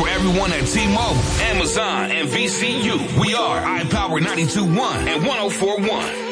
for everyone at T-Mobile, Amazon, and VCU. We are iPower 92.1 and 104.1.